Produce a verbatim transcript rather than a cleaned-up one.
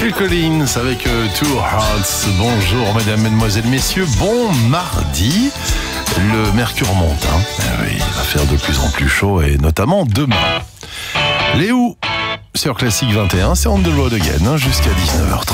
Phil Collins avec euh, Two Hearts. Bonjour mesdames, mesdemoiselles, messieurs, bon mardi. Le mercure monte, hein. Oui, il va faire de plus en plus chaud et notamment demain. Les Who sur Classique vingt et un, c'est On the Road Again, hein, jusqu'à dix-neuf heures trente.